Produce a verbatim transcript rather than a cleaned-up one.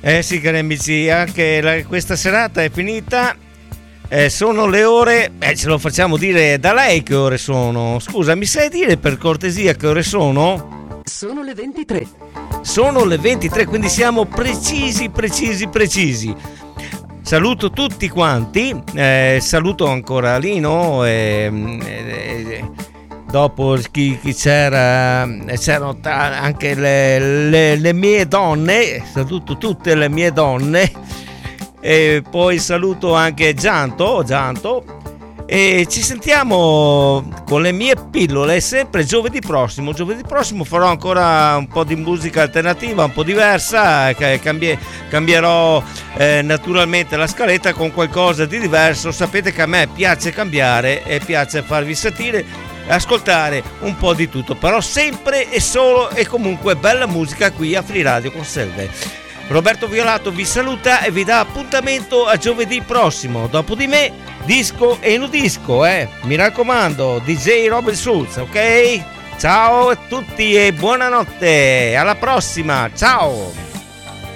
Eh sì, cari amici, anche la, questa serata è finita. Eh, sono le ore, eh, ce lo facciamo dire da lei che ore sono. Scusa, mi sai dire per cortesia che ore sono? Sono le ventitré. Sono le ventitré, quindi siamo precisi, precisi, precisi. Saluto tutti quanti, eh, saluto ancora Lino, eh, eh, dopo chi, chi c'era, c'erano anche le, le, le mie donne, saluto tutte le mie donne. E poi saluto anche Gianto, Gianto e ci sentiamo con le mie pillole sempre giovedì prossimo. Giovedì prossimo farò ancora un po' di musica alternativa, un po' diversa, cambier, cambierò eh, naturalmente la scaletta con qualcosa di diverso. Sapete che a me piace cambiare e piace farvi sentire e ascoltare un po' di tutto, però sempre e solo e comunque bella musica qui a Free Radio con Selve. Roberto Violato vi saluta e vi dà appuntamento a giovedì prossimo. Dopo di me, disco e nudisco, eh. Mi raccomando, D J Robert Schulz, ok? Ciao a tutti e buonanotte. Alla prossima. Ciao.